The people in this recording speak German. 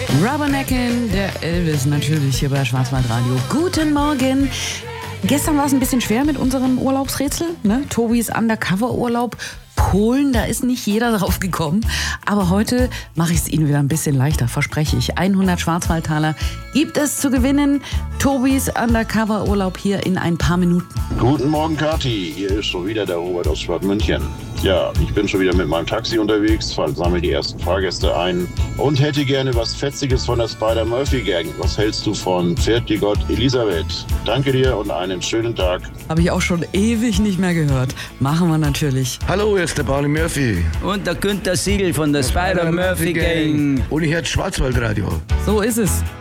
Rubbernecken, der Elvis natürlich hier bei Schwarzwaldradio. Guten Morgen. Gestern war es ein bisschen schwer mit unserem Urlaubsrätsel, ne? Tobis Undercover-Urlaub. Polen, da ist nicht jeder drauf gekommen. Aber heute mache ich es Ihnen wieder ein bisschen leichter, verspreche ich. 100 Schwarzwaldtaler gibt es zu gewinnen. Tobis Undercover-Urlaub hier in ein paar Minuten. Guten Morgen, Kathi. Hier ist schon wieder der Robert aus Schwabmünchen. Ja, ich bin schon wieder mit meinem Taxi unterwegs, sammle die ersten Fahrgäste ein und hätte gerne was Fetziges von der Spider-Murphy-Gang. Was hältst du von Pferd die Gott Elisabeth? Danke dir und einen schönen Tag. Habe ich auch schon ewig nicht mehr gehört. Machen wir natürlich. Hallo, hier ist der Barney Murphy. Und der Günther Siegel von der Spider-Murphy Gang. Und ich höre Schwarzwaldradio. So ist es.